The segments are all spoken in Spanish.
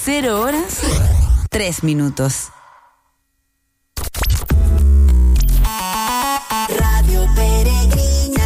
0 horas, 3 minutos. Radio Peregrina.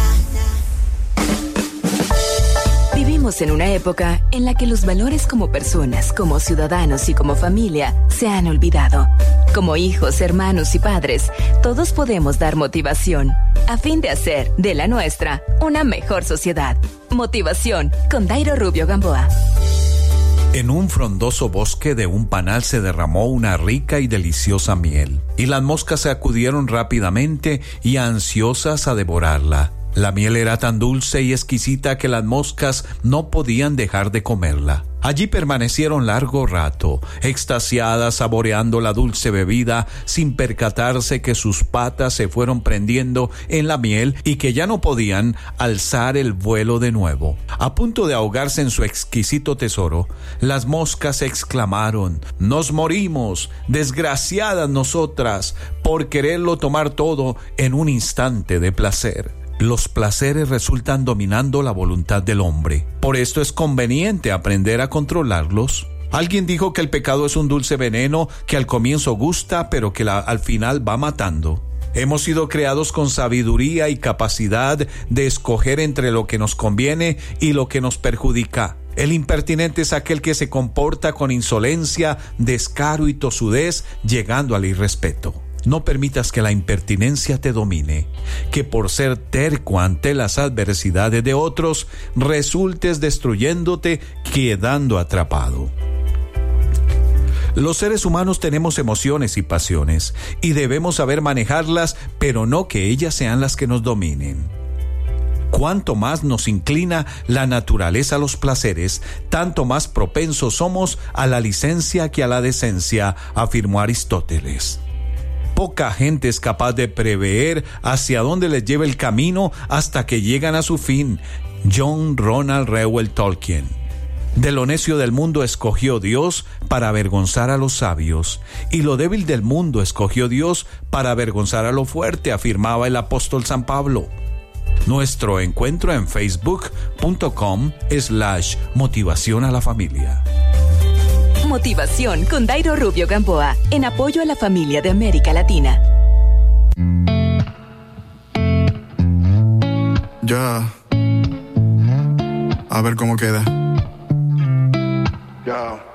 Vivimos en una época en la que los valores como personas, como ciudadanos y como familia se han olvidado. Como hijos, hermanos y padres, todos podemos dar motivación a fin de hacer de la nuestra una mejor sociedad. Motivación con Dairo Rubio Gamboa. En un frondoso bosque de un panal se derramó una rica y deliciosa miel, y las moscas se acudieron rápidamente y ansiosas a devorarla. La miel era tan dulce y exquisita que las moscas no podían dejar de comerla. Allí permanecieron largo rato, extasiadas saboreando la dulce bebida, sin percatarse que sus patas se fueron prendiendo en la miel y que ya no podían alzar el vuelo de nuevo. A punto de ahogarse en su exquisito tesoro, las moscas exclamaron: «¡Nos morimos, desgraciadas nosotras, por quererlo tomar todo en un instante de placer!». Los placeres resultan dominando la voluntad del hombre. Por esto es conveniente aprender a controlarlos. Alguien dijo que el pecado es un dulce veneno que al comienzo gusta, pero que al final va matando. Hemos sido creados con sabiduría y capacidad de escoger entre lo que nos conviene y lo que nos perjudica. El impertinente es aquel que se comporta con insolencia, descaro y tosudez, llegando al irrespeto. No permitas que la impertinencia te domine, que por ser terco ante las adversidades de otros, resultes destruyéndote, quedando atrapado. Los seres humanos tenemos emociones y pasiones, y debemos saber manejarlas, pero no que ellas sean las que nos dominen. Cuanto más nos inclina la naturaleza a los placeres, tanto más propensos somos a la licencia que a la decencia, afirmó Aristóteles. Poca gente es capaz de prever hacia dónde les lleva el camino hasta que llegan a su fin. John Ronald Reuel Tolkien. De lo necio del mundo escogió Dios para avergonzar a los sabios, y lo débil del mundo escogió Dios para avergonzar a lo fuerte, afirmaba el apóstol San Pablo. Nuestro encuentro en facebook.com/motivación a la familia. Motivación con Dairo Rubio Gamboa, en apoyo a la familia de América Latina. Ya. A ver cómo queda. Ya.